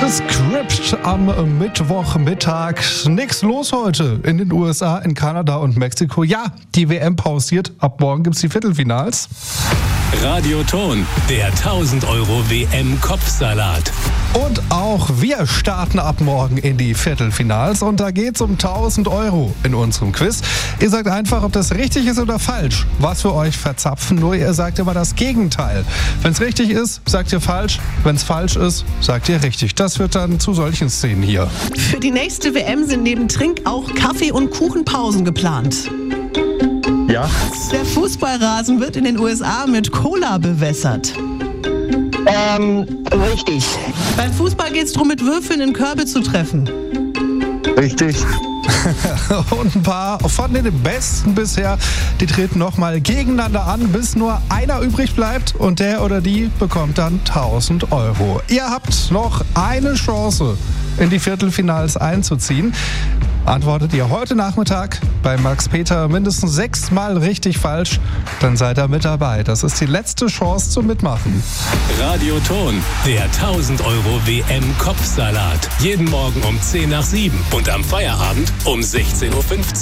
Script am Mittwochmittag. Nichts los heute in den USA, in Kanada und Mexiko. Ja, die WM pausiert. Ab morgen gibt's die Viertelfinals. Radioton, der 1000 Euro WM-Kopfsalat. Und auch wir starten ab morgen in die Viertelfinals. Und da geht's um 1000 Euro in unserem Quiz. Ihr sagt einfach, ob das richtig ist oder falsch. Was für euch verzapfen, nur ihr sagt immer das Gegenteil. Wenn es richtig ist, sagt ihr falsch. Wenn es falsch ist, sagt ihr richtig. Das wird dann zu solchen Szenen hier. Für die nächste WM sind neben Trink auch Kaffee- und Kuchenpausen geplant. Ja. Der Fußballrasen wird in den USA mit Cola bewässert. Richtig. Beim Fußball geht es darum, mit Würfeln in Körbe zu treffen. Richtig. Und ein paar von den Besten bisher, die treten nochmal gegeneinander an, bis nur einer übrig bleibt und der oder die bekommt dann 1000 Euro. Ihr habt noch eine Chance, in die Viertelfinals einzuziehen. Antwortet ihr heute Nachmittag bei Max Peter mindestens 6-mal richtig falsch, dann seid ihr mit dabei. Das ist die letzte Chance zum Mitmachen. Radioton, der 1000 Euro WM-Kopfsalat. Jeden Morgen um 10 nach 7 und am Feierabend um 16:15 Uhr.